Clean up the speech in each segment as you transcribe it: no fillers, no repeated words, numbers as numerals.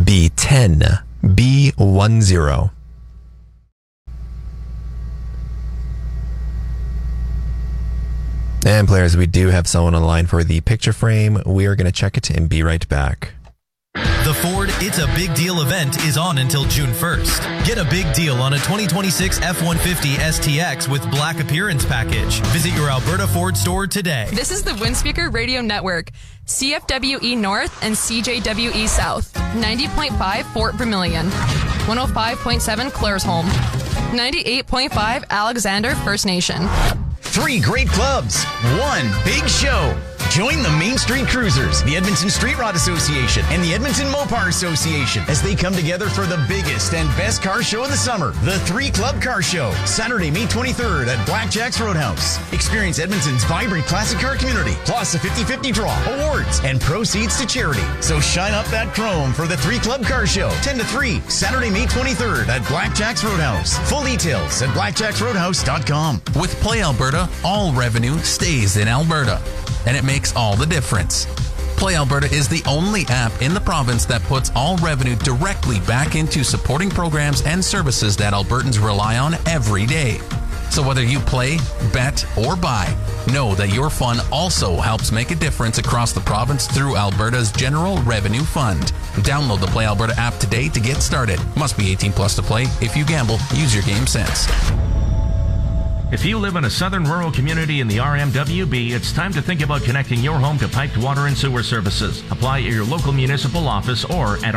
B10, B10. And players, we do have someone on the line for the picture frame. We are going to check it and be right back. The Ford It's a Big Deal event is on until June 1st. Get a big deal on a 2026 F-150 STX with Black Appearance Package. Visit your Alberta Ford store today. This is the Windspeaker Radio Network. CFWE North and CJWE South. 90.5 Fort Vermilion. 105.7 Claresholm. 98.5 Alexander First Nation. 3 great clubs, 1 big show. Join the Main Street Cruisers, the Edmonton Street Rod Association, and the Edmonton Mopar Association as they come together for the biggest and best car show of the summer, the 3 Club Car Show, Saturday, May 23rd at Blackjack's Roadhouse. Experience Edmonton's vibrant classic car community, plus a 50-50 draw, awards, and proceeds to charity. So shine up that chrome for the 3 Club Car Show, 10 to 3, Saturday, May 23rd at Blackjack's Roadhouse. Full details at blackjacksroadhouse.com. With Play Alberta, all revenue stays in Alberta, and it makes all the difference. Play Alberta is the only app in the province that puts all revenue directly back into supporting programs and services that Albertans rely on every day. So whether you play, bet, or buy, know that your fun also helps make a difference across the province through Alberta's General Revenue Fund. Download the Play Alberta app today to get started. Must be 18 plus to play. If you gamble, use your game sense. If you live in a southern rural community in the RMWB, it's time to think about connecting your home to piped water and sewer services. Apply at your local municipal office or at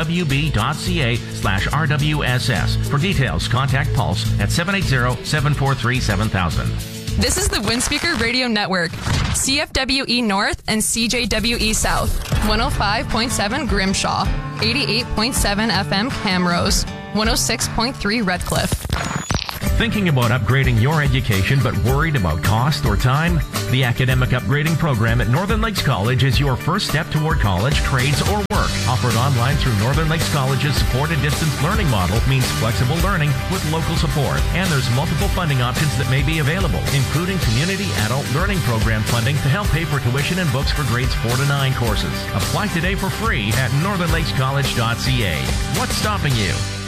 rmwb.ca/RWSS. For details, contact Pulse at 780-743-7000. This is the Windspeaker Radio Network. CFWE North and CJWE South. 105.7 Grimshaw. 88.7 FM Camrose. 106.3 Redcliffe. Thinking about upgrading your education but worried about cost or time? The Academic Upgrading Program at Northern Lakes College is your first step toward college, trades, or work. Offered online through Northern Lakes College's supported distance learning model means flexible learning with local support. And there's multiple funding options that may be available, including Community Adult Learning Program funding to help pay for tuition and books for grades 4 to 9 courses. Apply today for free at northernlakescollege.ca. What's stopping you?